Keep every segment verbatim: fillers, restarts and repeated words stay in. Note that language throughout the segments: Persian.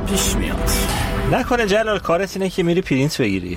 پیش میاد. نکنه جلال کارت اینه که میری پرینت بگیری؟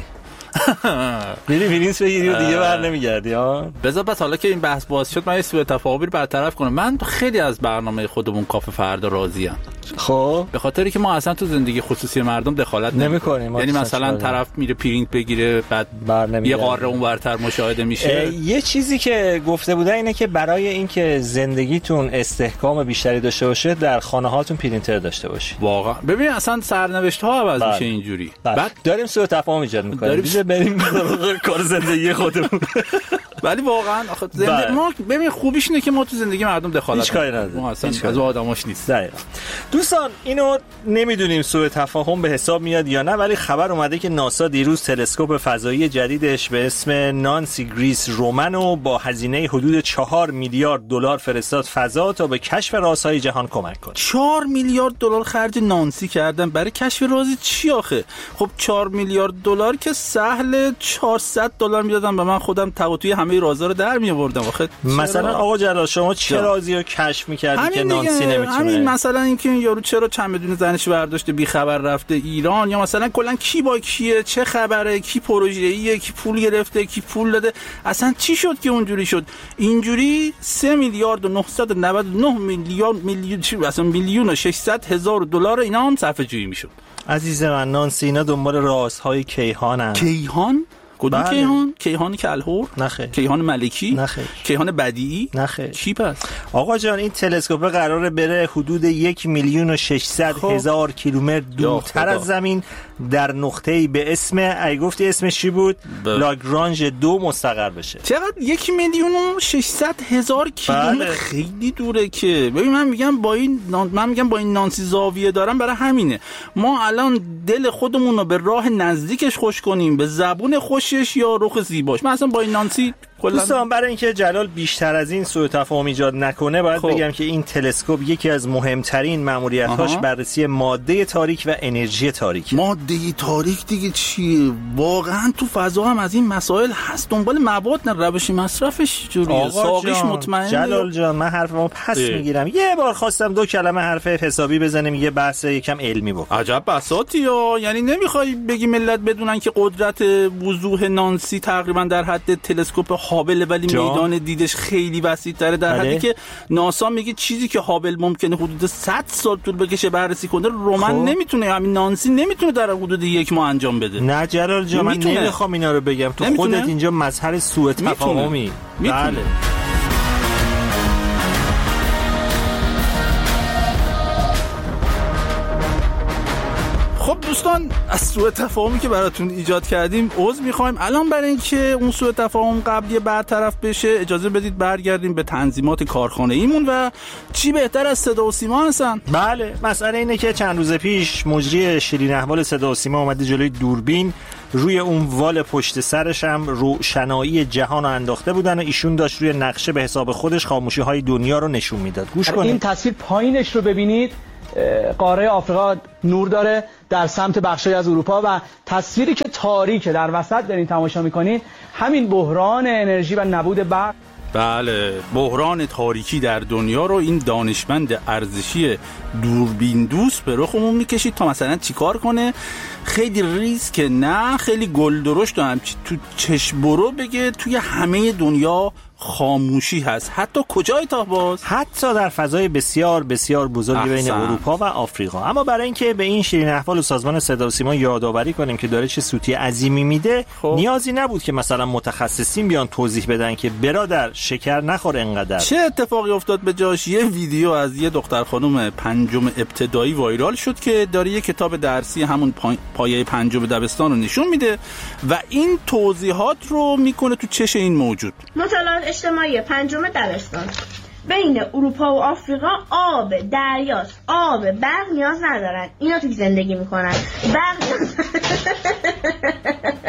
میری پرینت بگیری و دیگه بر نمیگردی ها؟ بذار بس حالا که این بحث باز شد من یه سوء تفاهمی رو برطرف کنم. من خیلی از برنامه خودمون کافه فردا راضیم. خب به خاطری که ما اصلا تو زندگی خصوصی مردم دخالت نمی‌کنیم. یعنی مثلا طرف میره پرینت بگیره بعد یه قاره اون ورتر مشاهده میشه. یه چیزی که گفته بودن اینه که برای اینکه زندگیتون استحکام بیشتری داشته باشه در خانه هاتون پرینتر داشته باشید. واقعا ببین اصلا سرنوشت ها عوض میشه اینجوری. بعد داریم سوء تفاهم ایجاد می‌کنیم. بیزه بریم کار زندگی خودمون. ولی واقعا آخه زندگی ما ببین خوبیش اینه که ما تو زندگی مردم دخالت هیچ کاری نداریم. ما اصلا از آدماش نیست. دقیقاً. دوستان اینو نمیدونیم سوء تفاهم به حساب میاد یا نه، ولی خبر اومده که ناسا دیروز تلسکوپ فضایی جدیدش به اسم نانسی گریس رومنو با هزینه حدود چهار میلیارد دلار فرستاد فضا تا به کشف رازهای جهان کمک کنه. چهار میلیارد دلار خرج نانسی کردن برای کشف راز چی آخه؟ خب چهار میلیارد دلار که سهل چهارصد دلار میدادم به من خودم توی همه رازا رو در میآوردم. آخه مثلا آقا جلال شما چه رازی رو کشف می‌کردی که نانسی نمیتونه؟ همین مثلا اینکه این یارو چرا چمدون زنش برداشته بی خبر رفته ایران، یا مثلا کلا کی با کیه، چه خبره، کی پروژه‌ایه، کی پول گرفته، کی پول داده، اصلا چی شد که اونجوری شد. اینجوری سه میلیارد و نهصد و نود و نه میلیون میلیون اصلا میلیون و ششصد هزار دلار اینا هم صرفه جویی میشد. عزیز من نانسی اینا دنبال رازهای کیهانن. کیهان؟ کدوم بله. کیهان؟ کیهان کلهور؟ نخیر. کیهان ملکی؟ نخیر. کیهان بدیعی؟ نخیر. چی پس؟ آقا جان این تلسکوپ قراره بره حدود یک میلیون و ششصد هزار کیلومتر دورتر از زمین در نقطه‌ای به اسم ای گفتی اسمش چی بود؟ ب... لاگرانژ دو مستقر بشه. چقدر؟ یک میلیون و ششصد هزار کیلومتر. بله. خیلی دوره که. ببین من میگم با این من میگم با این نانسی زاویه دارم برای همینه. ما الان دل خودمون رو به راه نزدیکش خوش کنیم، به زبون خوشش یا رخ زیباش. من اصلا با این نانسی دوستان برای اینکه جلال بیشتر از این سوء تفاهم ایجاد نکنه باید خب. بگم که این تلسکوپ یکی از مهمترین ماموریت‌هاش بررسی ماده تاریک و انرژی تاریک. ماده تاریک دیگه چیه؟ واقعا تو فضا هم از این مسائل هست. دنبال مواد نه روش مصرفش جوریه. ساقیش مطمئن. جلال جان من حرفمو پس اه. میگیرم. یه بار خواستم دو کلمه حرف حسابی بزنیم یه بحث یکم علمی بکنیم. عجب بساطی ها. یعنی نمیخوای بگی ملت بدونن که قدرت وضوح نانسی تقریبا در حد تلسکوپ هابل، ولی جا. میدان دیدش خیلی وسیع‌تره، در حدی که ناسا میگه چیزی که هابل ممکنه حدود صد سال طول بکشه بررسی کنه رومن خب. نمیتونه، همین نانسی نمیتونه در حدود یک ماه انجام بده. نه جلال جان من نمیخوام اینا رو بگم، تو نمیتونه. خودت اینجا مظهر سوء تفاهمی. بله خب دوستان از سوء تفاهمی که براتون ایجاد کردیم عذر میخوایم. الان برای اینکه اون سوء تفاهم قبلی برطرف بشه اجازه بدید برگردیم به تنظیمات کارخانه ایمون و چی بهتر از صدا و سیما هستن. بله مسئله اینه که چند روز پیش مجری شیرین احوال صدا و سیما اومده جلوی دوربین، روی اون وال پشت سرش هم روشنایی جهان رو انداخته بودن و ایشون داشت روی نقشه به حساب خودش خاموشی های دنیا رو نشون میداد. گوش کنید. این تصویر پایینش رو ببینید، قاره آفریقا نور داره در سمت بخشای از اروپا و تصویری که تاریکه در وسط دارین تماشا میکنین همین بحران انرژی و نبود برق. بله بحران تاریکی در دنیا رو این دانشمند ارزشی دوربین دوست به رخمون میکشید تا مثلا چیکار کنه، خیلی ریسک نه خیلی گل درشت و همچی تو چشم برو بگه توی همه دنیا خاموشی هست. حتی کجای تا باز؟ حتی در فضای بسیار بسیار بزرگی بین اروپا و آفریقا. اما برای اینکه به این شیرین احوال و سازمان صدا و سیما یادآوری کنیم که داره چه سوتی عظیمی میده خب. نیازی نبود که مثلا متخصصین بیان توضیح بدن که برادر شکر نخور انقدر. چه اتفاقی افتاد به جاش؟ یه ویدیو از یه دختر خانم پنجم ابتدایی وایرال شد که داره یه کتاب درسی همون پای... پایه پنجم دبستان رو نشون میده و این توضیحات رو میکنه تو چش این موجود. مطالعات اجتماعی پنجم دبستان بین اروپا و آفریقا آب دریاست، آب برق نیاز ندارن، اینا توی زندگی میکنن. برق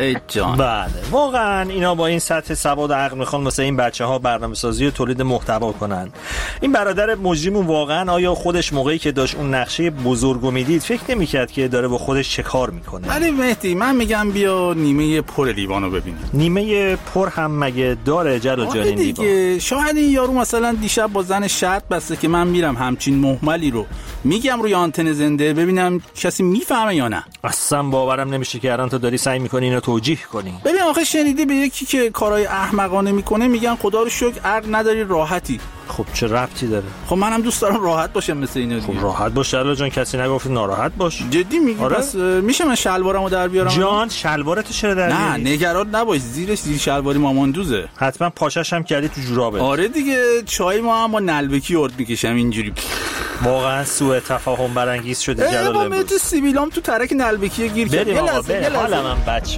ای جان. بله واقعا اینا با این سطح سواد و عقل میخوان واسه این بچه‌ها برنامه‌سازی و تولید محتوا کنن. این برادر مجریمون واقعا آیا خودش موقعی که داشت اون نقشه بزرگو میدید فکر نمی‌کرد که داره با خودش چه کار میکنه؟ ولی مهدی من میگم بیا نیمه پر لیوانو ببینیم. نیمه پر هم مگه داره جلال جان این لیوان؟ شاید این یارو مثلا دیشب با زن شرط بسته که من میرم همچین مهملی رو میگم روی آنتن زنده ببینم کسی میفهمه یا نه. اصلا باورم نمیشه که الان تو داری سعی میکنی اینو توجیه کنی. ببین آخه شنیدی به یکی که کارهای احمقانه میکنه میگن خدا رو شکر عقل نداری راحتی. خب چه ربطی داره؟ خب منم دوست دارم راحت باشم مثل اینا دیگه. خب راحت باش جلال جان، کسی نگفت ناراحت باش. جدی میگی؟ آره؟ پس میشه من شلوارمو در بیارم؟ جان شلوارتو چرا در بیاری؟ نه نگران نباش، زیرش زیر شلواری ماماندوزه. حتما پاشش هم کردی تو جورابه. آره دیگه چای ما هم با نلبکی ارد میکشم اینجوری. واقعا سوء تفاهم برانگیز شده جلال امروز. من تو سیبیلام تو ترک نلبکی گیر کرد. بریم آقا بریم. حالا من بچه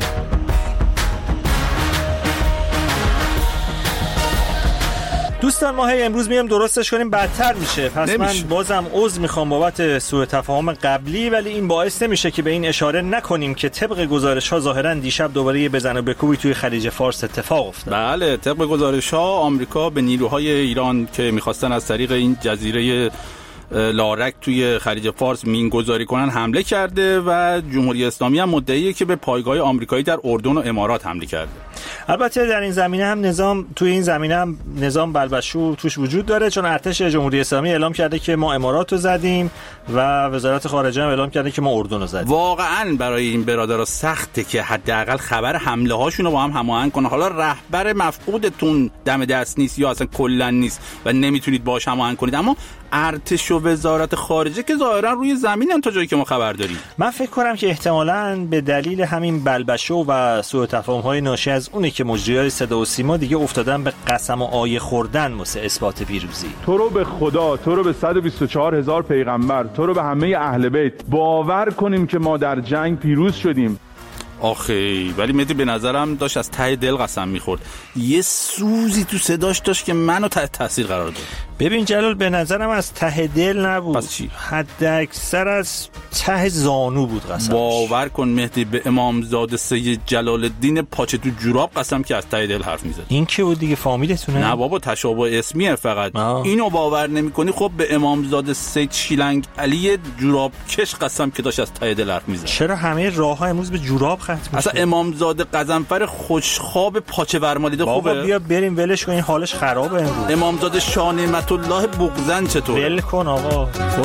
دوستان ما هی امروز میام درستش کنیم بدتر میشه. پس نمیشه. من بازم عذر میخوام بابت سوء تفاهم قبلی، ولی این باعث نمیشه که به این اشاره نکنیم که طبق گزارش ها ظاهرا دیشب دوباره یه بزن و بکوبی توی خلیج فارس اتفاق افتاد. بله طبق گزارش ها آمریکا به نیروهای ایران که میخواستن از طریق این جزیره لارک توی خلیج فارس مینگذاری کنن حمله کرده و جمهوری اسلامی هم مدعیه که به پایگاه آمریکایی در اردن و امارات حمله کرده. البته در این زمینه هم نظام توی این زمینه هم نظام بلبشو توش وجود داره، چون ارتش جمهوری اسلامی اعلام کرده که ما امارات رو زدیم و وزارت خارجه هم اعلام کرده که ما اردن رو زدیم. واقعا برای این برادرها سخته که حداقل خبر حمله هاشون رو با هم هماهنگ کنن. حالا رهبر مفقودتون دم دست نیست یا اصلا کلا نیست و نمیتونید باهاش هماهنگ کنید، اما ارتش و وزارت خارجه که ظاهرا روی زمینن تا جایی که ما خبر داریم. من فکر کنم که احتمالاً به دلیل همین بلبشو و سوء تفاهم‌های ناشی از اونه که مجریای صدا و سیما دیگه افتادن به قسم و آیه خوردن واسه اثبات پیروزی. تو رو به خدا، تو رو به صد و بیست و چهار هزار پیغمبر، تو رو به همه اهل بیت باور کنیم که ما در جنگ پیروز شدیم. آخه ولی مهدی به نظرم داشت از ته دل قسم میخورد. یه سوزی تو صداش داشت که منو تحت تاثیر قرار داد. ببین جلال به نظرم از ته دل نبود. پس چی؟ حد اکثر از ته زانو بود قسمش. باور کن مهدی به امامزاده سید جلال الدین پاچه تو جوراب قسم که از ته دل حرف میزد. این که بود دیگه فامیلتونه؟ نه بابا تشابه اسمیه فقط. آه. اینو باور نمیکنی خب به امامزاده سید شیلنگ علی جوراب کش قسم که داشت از ته دل حرف میزد. چرا همه راهها امروز به جوراب ختم میشه؟ اصلا امامزاده قزنفر خوشخواب پاچه ورمالیده خوبه. بابا بیا بریم ولش کن، این حالش خرابه امروز. امامزاده شاه نعمت الله بغزن چطوره؟ ول کن آقا.